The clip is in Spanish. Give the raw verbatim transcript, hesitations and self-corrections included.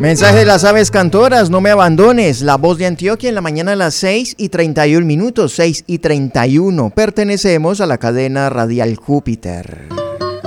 Mensaje de las aves cantoras, no me abandones. La voz de Antioquia en la mañana a las seis y treinta y un minutos, seis y treinta y uno. Pertenecemos a la cadena radial Júpiter.